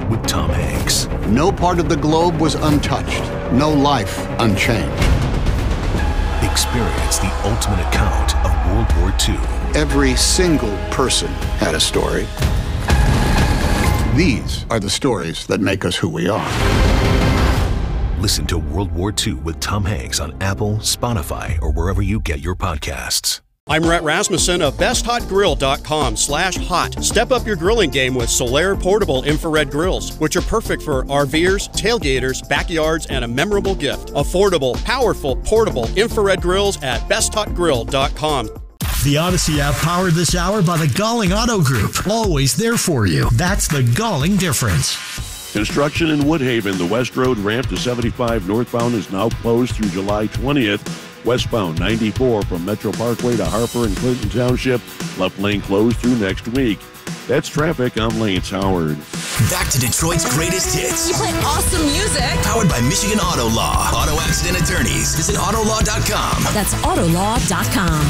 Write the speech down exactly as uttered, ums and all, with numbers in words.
with Tom Hanks. No part of the globe was untouched. No life unchanged. Experience the ultimate account of World War Two. Every single person had a story. These are the stories that make us who we are. Listen to World War Two with Tom Hanks on Apple, Spotify, or wherever you get your podcasts. I'm Rhett Rasmussen of best hot grill dot com slash hot. Step up your grilling game with Solaire portable infrared grills, which are perfect for RVers, tailgaters, backyards, and a memorable gift. Affordable, powerful, portable infrared grills at best hot grill dot com. The Odyssey app powered this hour by the Galling Auto Group. Always there for you. That's the Galling difference. Construction in Woodhaven. The West Road ramp to seventy-five northbound is now closed through July twentieth. Westbound ninety-four from Metro Parkway to Harper and Clinton Township. Left lane closed through next week. That's traffic. I'm Lance Howard. Back to Detroit's greatest hits. You play awesome music. Powered by Michigan Auto Law. Auto accident attorneys. Visit auto law dot com. That's auto law dot com.